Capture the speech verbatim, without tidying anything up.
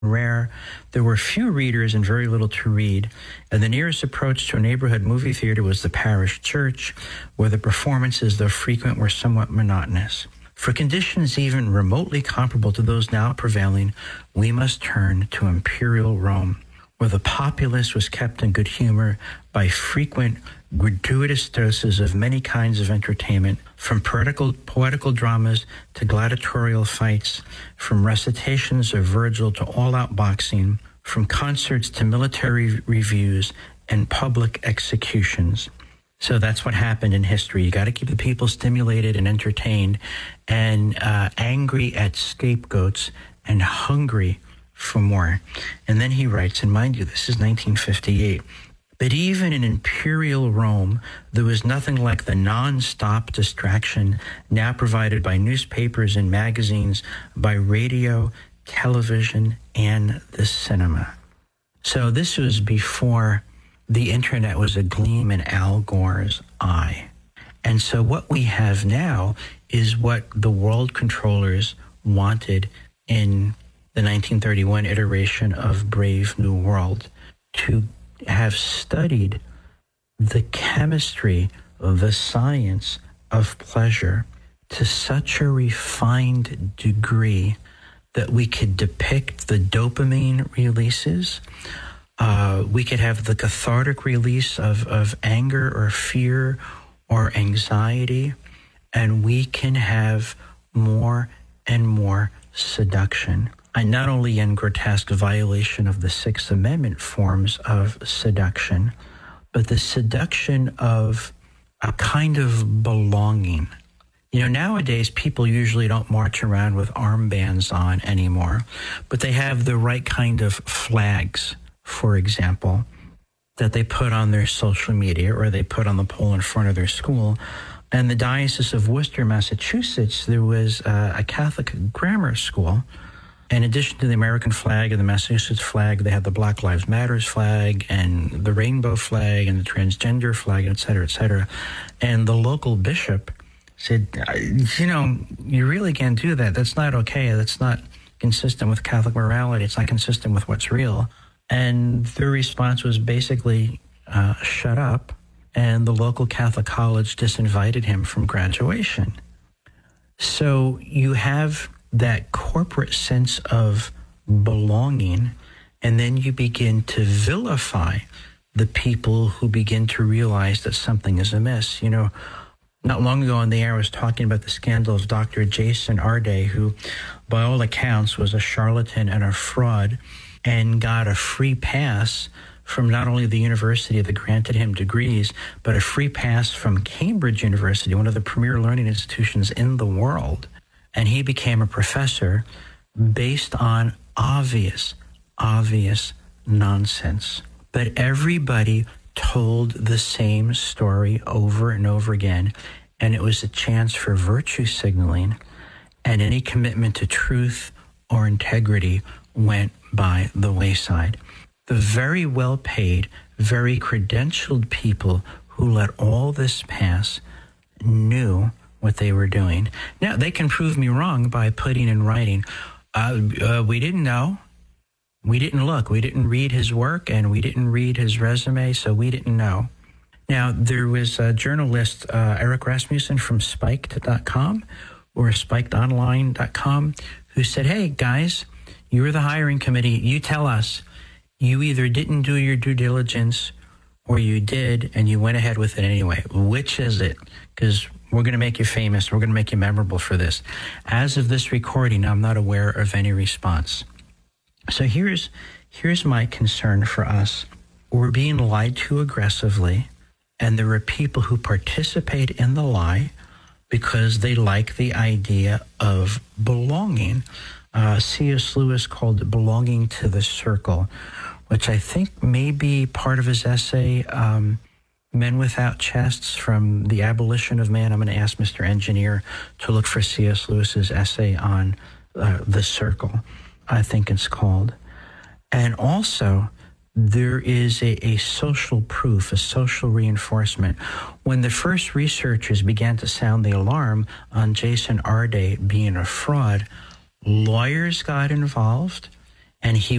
rare. There were few readers and very little to read, and the nearest approach to a neighborhood movie theater was the parish church, where the performances, though frequent, were somewhat monotonous. For conditions even remotely comparable to those now prevailing, we must turn to imperial Rome, where the populace was kept in good humor by frequent, gratuitous doses of many kinds of entertainment, from poetical, poetical dramas to gladiatorial fights, from recitations of Virgil to all-out boxing, from concerts to military reviews and public executions. So that's what happened in history. You got to keep the people stimulated and entertained and uh, angry at scapegoats and hungry for more. And then he writes, and mind you, this is nineteen fifty-eight, but even in imperial Rome, there was nothing like the non-stop distraction now provided by newspapers and magazines, by radio, television, and the cinema. So this was before the internet was a gleam in Al Gore's eye. And so what we have now is what the world controllers wanted in the nineteen thirty-one iteration of Brave New World, to have studied the chemistry, the science of pleasure to such a refined degree that we could depict the dopamine releases. Uh, we could have the cathartic release of, of anger or fear or anxiety, and we can have more and more seduction. And not only in grotesque violation of the Sixth Amendment forms of seduction, but the seduction of a kind of belonging. You know, nowadays people usually don't march around with armbands on anymore, but they have the right kind of flags, for example, that they put on their social media or they put on the pole in front of their school. In the Diocese of Worcester, Massachusetts, there was uh, a Catholic grammar school. In addition to the American flag and the Massachusetts flag, they had the Black Lives Matters flag and the rainbow flag and the transgender flag, et cetera, et cetera. And the local bishop said, you know, you really can't do that. That's not okay. That's not consistent with Catholic morality. It's not consistent with what's real. And their response was basically, uh, shut up. And the local Catholic college disinvited him from graduation. So you have that corporate sense of belonging, and then you begin to vilify the people who begin to realize that something is amiss. You know, not long ago on the air I was talking about the scandal of Doctor Jason Arday, who by all accounts was a charlatan and a fraud and got a free pass from not only the university that granted him degrees, but a free pass from Cambridge University, one of the premier learning institutions in the world. And he became a professor based on obvious, obvious nonsense. But everybody told the same story over and over again, and it was a chance for virtue signaling, and any commitment to truth or integrity went by the wayside. The very well-paid, very credentialed people who let all this pass knew what they were doing. Now, they can prove me wrong by putting in writing, uh, uh, we didn't know, we didn't look, we didn't read his work, and we didn't read his resume, so we didn't know. Now, there was a journalist, uh, Eric Rasmussen from Spiked dot com or Spiked Online dot com, who said, hey, guys, you're the hiring committee, you tell us. You either didn't do your due diligence or you did and you went ahead with it anyway. Which is it? Because we're going to make you famous. We're going to make you memorable for this. As of this recording, I'm not aware of any response. So here's here's my concern for us. We're being lied to aggressively, and there are people who participate in the lie because they like the idea of belonging. Uh, C S Lewis called it belonging to the circle, which I think may be part of his essay, um, Men Without Chests, from the Abolition of Man. I'm going to ask Mister Engineer to look for C S Lewis's essay on uh, the circle, I think it's called. And also, there is a, a social proof, a social reinforcement. When the first researchers began to sound the alarm on Jason Arday being a fraud, lawyers got involved, and he